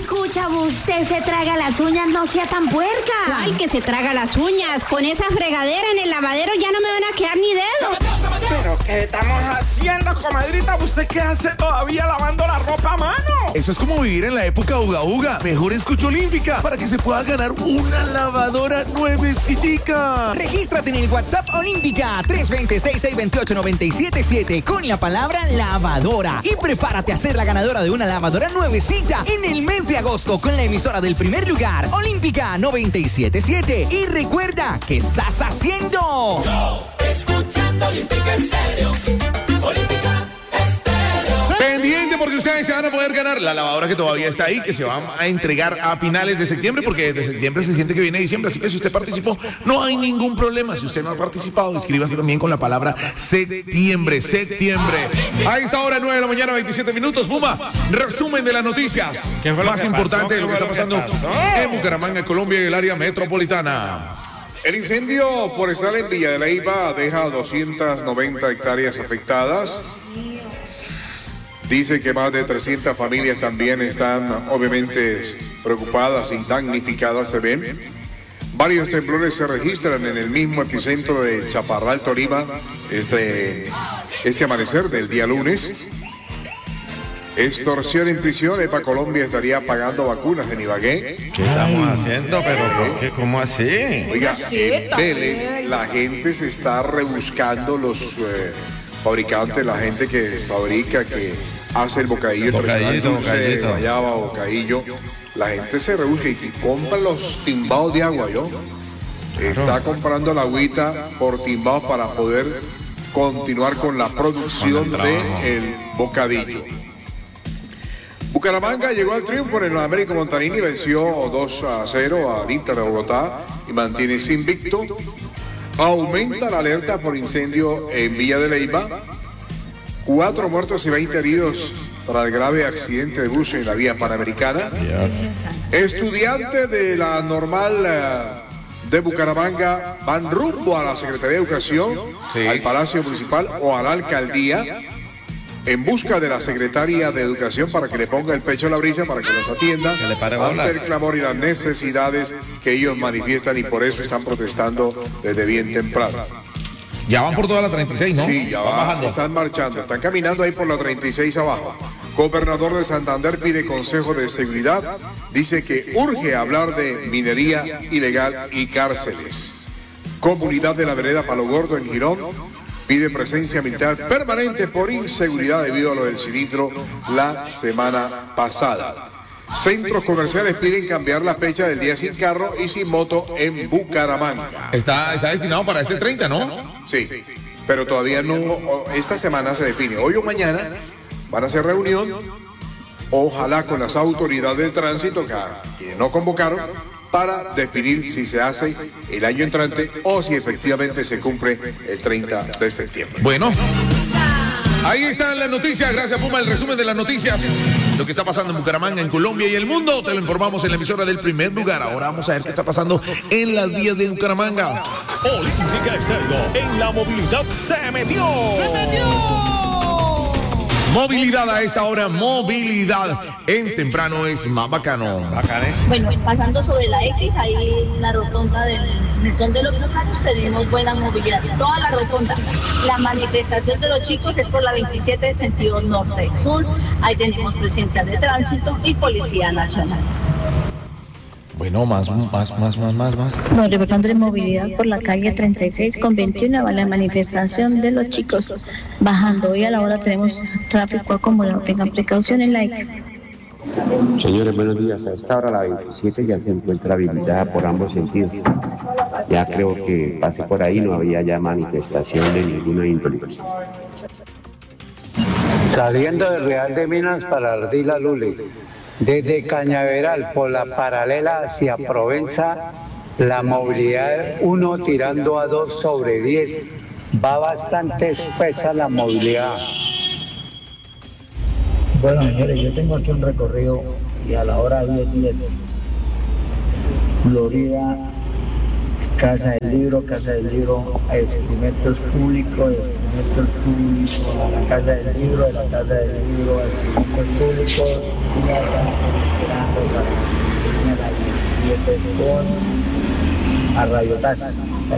escucha, usted se traga las uñas, no sea tan puerca. ¿Cuál que se traga las uñas? Con esa fregadera en el lavadero ya no me van a quedar ni dedos. ¿Pero qué estamos haciendo, comadrita? ¿Usted qué hace todavía lavando la ropa a mano? Eso es como vivir en la época uga uga. Mejor escucha Olímpica para que se pueda ganar una lavadora nuevecitica. Regístrate en el WhatsApp Olímpica 320-628-977 con la palabra lavadora y prepárate a ser la ganadora de una lavadora nuevecita en el mes de agosto con la emisora del primer lugar, Olímpica 977. Y recuerda, ¿qué estás haciendo? Yo, escuchando Olímpica Estéreo. Olímpica Estéreo. Pendiente porque ustedes se van a poder ganar la lavadora que todavía está ahí, que se va a entregar a finales de septiembre, porque desde septiembre se siente que viene diciembre. Así que si usted participó, no hay ningún problema. Si usted no ha participado, inscríbase también con la palabra septiembre. A esta hora, 9 de la mañana, 27 minutos. Puma, resumen de las noticias más importantes de lo que está pasando en Bucaramanga, Colombia y el área metropolitana. El incendio forestal en Villa de Leyva deja 290 hectáreas afectadas. Dice que más de 300 familias también están obviamente preocupadas y damnificadas, se ven. Varios temblores se registran en el mismo epicentro de Chaparral, Tolima, este amanecer del día lunes. Extorsión en prisión. EPA Colombia estaría pagando vacunas en Ibagué. ¿Qué estamos haciendo? ¿Pero por qué? ¿Cómo así? Oiga, en Vélez la gente se está rebuscando, los fabricantes, la gente que fabrica, que hace el bocadillo tradicional dulce, guayaba, bocadillo. La gente se rebusca y compra los timbados de agua, ¿yo? Está comprando la agüita por timbados para poder continuar con la producción del bocadillo. Bucaramanga llegó al triunfo en el Américo Montanini, venció 2-0 al Inter de Bogotá y mantiene ese invicto. Aumenta la alerta por incendio en Villa de Leyva. 4 muertos y 20 heridos para el grave accidente de bus en la vía Panamericana. Estudiantes de la normal de Bucaramanga van rumbo a la Secretaría de Educación, al Palacio Municipal o a la Alcaldía, en busca de la secretaria de Educación para que le ponga el pecho a la brisa, para que los atienda ante el clamor y las necesidades que ellos manifiestan, y por eso están protestando desde bien temprano. Ya van por toda la 36, ¿no? Sí, ya van bajando. Están marchando, están caminando ahí por la 36 abajo. Gobernador de Santander pide consejo de seguridad, dice que urge hablar de minería ilegal y cárceles. Comunidad de la vereda Palo Gordo en Girón pide presencia militar permanente por inseguridad debido a lo del cilindro la semana pasada. Centros comerciales piden cambiar la fecha del día sin carro y sin moto en Bucaramanga. Está destinado para este 30, ¿no? Sí, pero todavía no, esta semana se define. Hoy o mañana van a hacer reunión, ojalá con las autoridades de tránsito que no convocaron, para definir si se hace el año entrante o si efectivamente se cumple el 30 de septiembre. Bueno, ahí están las noticias. Gracias, Puma, el resumen de las noticias. Lo que está pasando en Bucaramanga, en Colombia y el mundo, te lo informamos en la emisora del primer lugar. Ahora vamos a ver qué está pasando en las vías de Bucaramanga. Olímpica Estéreo, en la movilidad se metió. Movilidad a esta hora, movilidad en temprano es más bacano. Bueno, pasando sobre la X, ahí en la rotonda del mesón de los locales tenemos buena movilidad. Toda la rotonda. La manifestación de los chicos es por la 27 en sentido norte-sur. Ahí tenemos presencia de tránsito y Policía Nacional. Bueno, más. Bueno, reportando de movilidad por la calle 36 con 21 va la manifestación de los chicos. Bajando hoy a la hora tenemos tráfico acumulado. Tengan precaución en la X. Señores, buenos días. A esta hora la 27 ya se encuentra habilitada por ambos sentidos. Ya creo que pase por ahí, no había ya manifestación de ninguna índole. Saliendo del Real de Minas para Ardila Lule, desde Cañaveral por la paralela hacia Provenza, la movilidad 1 tirando a 2 sobre 10. Va bastante espesa la movilidad. Bueno, señores, yo tengo aquí un recorrido y a la hora 10:10, Florida, Casa del Libro, Experimentos Públicos, alojamientos públicos, a la Casa del Libro, de la Casa del Libro, a servicios públicos, y ya estamos esperando para irme a la 17 a Radio Taz,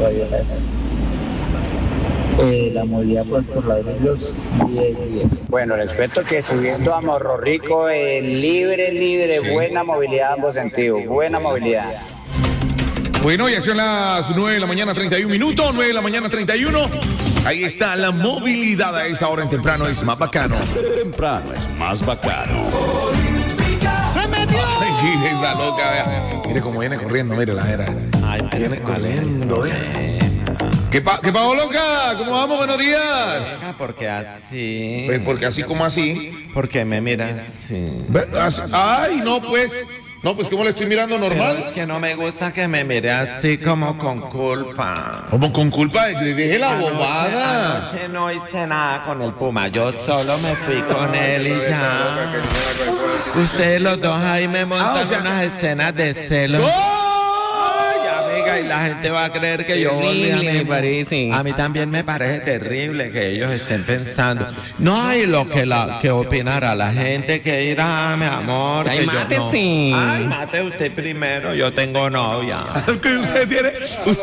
la movilidad por estos ladrillos 10. Bueno, les cuento que subiendo a Morro Rico, libre, sí. Buena movilidad, ambos sentidos, buena movilidad. Bueno, ya son las 9 de la mañana, 31 minutos, 9 de la mañana, 31. Ahí está la movilidad a esta hora en temprano, es más bacano. Temprano es más bacano. ¡Se metió! Ay, esa loca, vea. Mire cómo viene corriendo, mire la era. Ay, viene corriendo, vea. ¿Qué pasó, loca? ¿Cómo vamos? Buenos días. Porque así. Pues porque así como así. Porque me miras así. Ay, no, pues. No, pues ¿cómo le estoy mirando normal? Pero es que no me gusta que me mire así como con culpa. ¿Cómo con culpa? Deje la bobada. Anoche no hice nada con el Puma. Yo solo me fui con él y ya. Ustedes los dos ahí me montan unas escenas de celos. Y la gente va a creer que yo me parece. A mí también me parece terrible que ellos estén pensando. No hay lo que opinará la gente que dirá, mi amor. Ay, que mate, yo no. sí. Ay, mate usted primero. Yo tengo novia. ¿Qué usted tiene?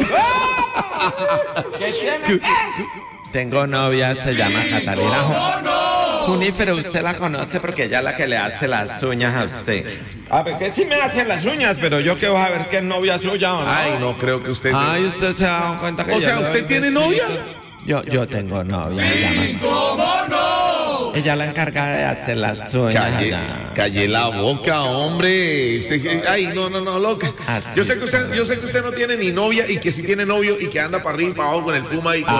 ¿Qué tiene? Tengo novia, se llama Catalina Junífero, usted la conoce porque ella es la que le hace las uñas a usted. A ver, que sí me hacen las uñas, pero yo que voy a ver que es novia suya o no. Ay, no creo que usted... Ay, usted se ha dado cuenta que... O sea, ¿usted tiene novia? Yo tengo novia, se llama. ¿Cómo no? Ella es la encargada de hacer las uñas. Calle la boca, hombre. Ay, no, loca. Yo sé que usted no tiene ni novia y que sí tiene novio y que anda para arriba y para abajo con el Puma y con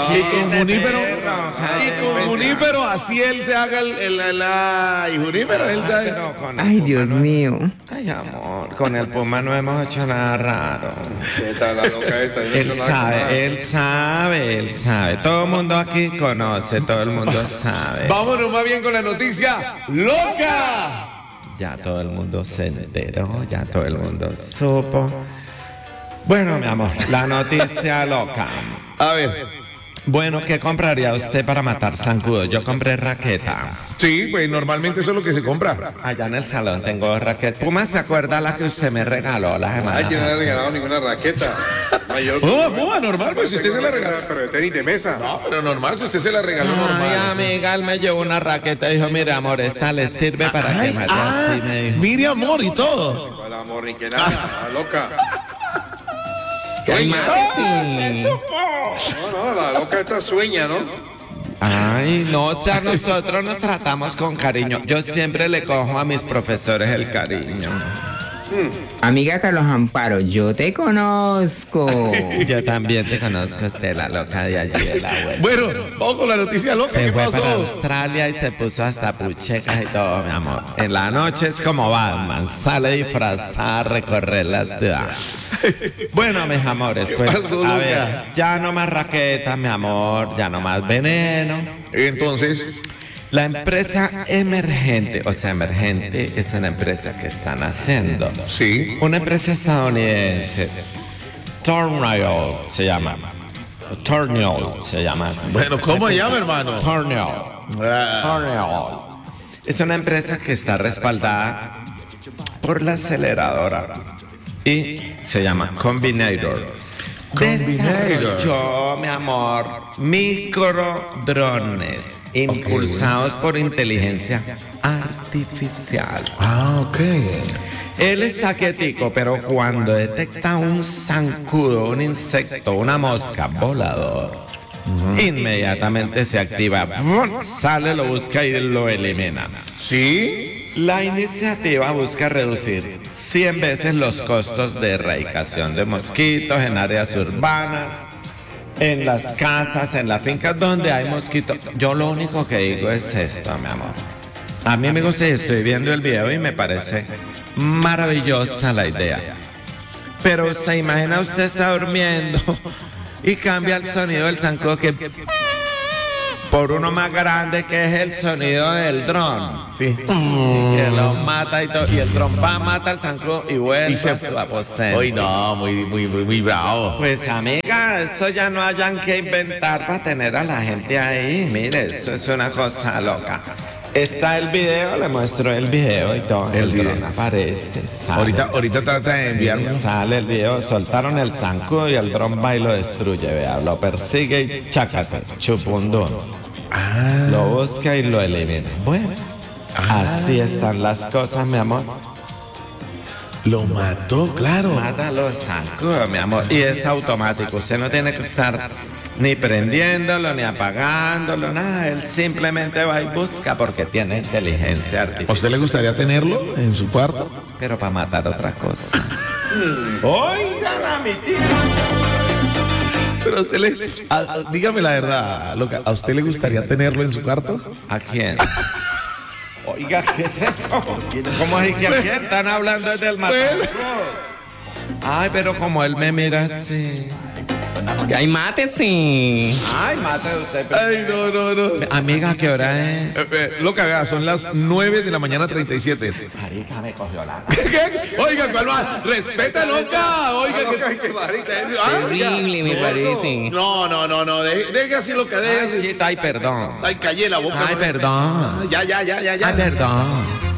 Junífero, así él se haga y Junífero, él se haga. Ay, Dios mío. Ay, amor, con el Puma no hemos hecho nada raro. ¿Qué tal la loca esta? Él sabe. Todo el mundo aquí conoce, todo el mundo sabe. Vámonos más bien con la noticia loca. Ya todo el mundo se enteró, ya todo el mundo supo. Bueno, mi amor, la noticia loca. A ver. Bueno, ¿qué compraría usted para matar zancudos? Yo compré raqueta. Sí, pues normalmente eso es lo que se compra. Allá en el salón tengo raqueta. Puma, ¿se acuerda la que usted me regaló la semana? Ay, yo no le he regalado ninguna raqueta. Puma, normal, pues si usted se la regaló. Pero de tenis de mesa. No, pero normal, si usted se la regaló normal. Ay, amiga, él me llevó una raqueta y dijo, mire, amor, esta le sirve para que me así, me dijo. Mire, amor, y todo. No, amor, ni que nada, loca. Sueña. No, la loca esta sueña, ¿no? Ay, no, o sea, nosotros nos tratamos con cariño. Yo siempre le cojo a mis profesores el cariño. Amiga Carlos Amparo, yo te conozco. Yo también te conozco, usted la loca de allí de la vuelta. Bueno, vamos con la noticia loca. Se ¿Qué fue pasó? para Australia y se puso hasta puchecas y todo, mi amor. En la noche es como Batman, sale disfrazada a recorrer la ciudad. Bueno, mis amores, pues pasó, a ver, ya no más raquetas, mi amor, ya no más veneno. Entonces, la empresa emergente, o sea, emergente es una empresa que están haciendo. Sí. Una empresa estadounidense, Tornado se llama. Tornado se llama. Bueno, ¿cómo se llama, hermano? Tornado. Tornado. Es una empresa que está respaldada por la aceleradora y se llama Combinator. Desarrolló, mi amor, microdrones impulsados por inteligencia artificial. Ah, ok. Él está quietico, pero cuando detecta un zancudo, un insecto, una mosca volador, inmediatamente se activa, sale, lo busca y lo elimina. ¿Sí? La iniciativa busca reducir 100 veces los costos de erradicación de mosquitos en áreas urbanas, en las casas, en las fincas donde hay mosquitos. Yo lo único que digo es esto, mi amor. A mí me gusta y estoy viendo el video y me parece maravillosa la idea. Pero se imagina, usted está durmiendo y cambia el sonido del zancudo que... por uno más grande que es el sonido del dron. Sí. Que lo mata y todo. Y el dron va, mata al zancudo y vuelve Y se a su aposento. Uy, no, muy bravo. Pues amiga, esto ya no hayan que inventar para tener a la gente ahí. Mire, esto es una cosa loca. Está el video, le muestro el video y todo. El dron aparece. Sale. Ahorita trata de enviarme. Sale el video, soltaron el zancudo y el dron va y lo destruye, vea. Lo persigue y chácate, chupundún. Lo busca y lo elimina. Bueno, así están las cosas, mi amor. Lo mató, claro. Mata los zancudos, mi amor. Y es automático. Usted no tiene que estar ni prendiéndolo, ni apagándolo, nada. Él simplemente va y busca porque tiene inteligencia artificial. ¿A usted le gustaría tenerlo en su cuarto? Pero para matar otra cosa. Oigan a mi tía. Pero usted dígame la verdad, loca, ¿a usted le gustaría tenerlo en su cuarto? ¿A quién? Oiga, ¿qué es eso? ¿Cómo es que aquí están hablando desde el matadero? Ay, pero como él me mira así. Ay, mátese. Ay, mate usted. Ay, no. Amiga, ¿qué hora es? Loca, son las 9 de la mañana 37. Marica, me cogió la... ¿Qué? Oiga, calma, respeta, loca. Oiga, ¿Qué marica? Terrible, me parece. No, deje así, loca, deje así. Ay, perdón. Ay, callé la boca. Ay, perdón. Ya. Ay, perdón.